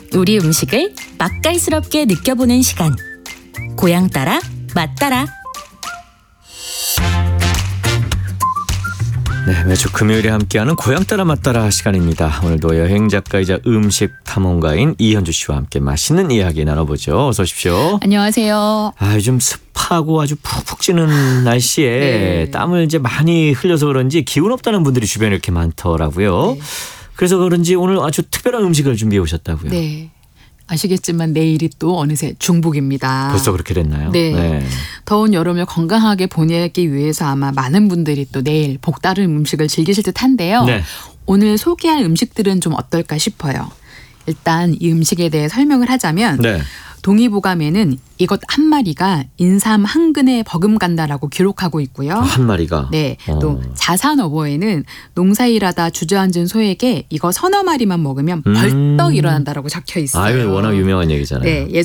우리 음식을 맛깔스럽게 느껴보는 시간. 고향 따라 맛 따라. 네, 매주 금요일에 함께하는 고향 따라 맛 따라 시간입니다. 오늘도 여행 작가이자 음식 탐험가인 이현주 씨와 함께 맛있는 이야기 나눠보죠. 어서 오십시오. 안녕하세요. 요즘 습하고 아주 푹푹 찌는 날씨에 네. 땀을 이제 많이 흘려서 그런지 기운 없다는 분들이 주변에 이렇게 많더라고요. 네. 그래서 그런지 오늘 아주 특별한 음식을 준비해 오셨다고요. 네. 아시겠지만 내일이 또 어느새 중복입니다. 벌써 그렇게 됐나요? 네. 더운 여름을 건강하게 보내기 위해서 아마 많은 분들이 또 내일 복다른 음식을 즐기실 듯한데요. 네. 오늘 소개할 음식들은 좀 어떨까 싶어요. 일단 이 음식에 대해 설명을 하자면 네. 동의보감에는 이것 한 마리가 인삼 한 근에 버금간다라고 기록하고 있고요. 한 마리가. 네, 또 자산어보에는 농사일하다 주저앉은 소에게 이거 서너 마리만 먹으면 벌떡 일어난다라고 적혀 있어요. 이거 워낙 유명한 얘기잖아요. 네,